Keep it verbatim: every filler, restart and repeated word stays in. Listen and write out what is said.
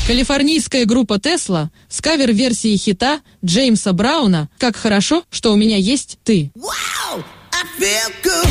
Калифорнийская группа Tesla с кавер-версией хита Джеймса Брауна «Как хорошо, что у меня есть ты». Wow, I feel good.